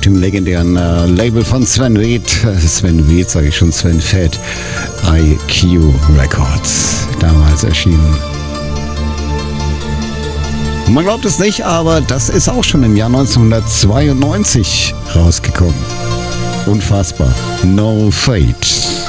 dem legendären Label von Sven Väth. Sven Väth, sage ich schon, Sven Väth. IQ Records, damals erschienen. Man glaubt es nicht, aber das ist auch schon im Jahr 1992 rausgekommen. Unfassbar. No Fate.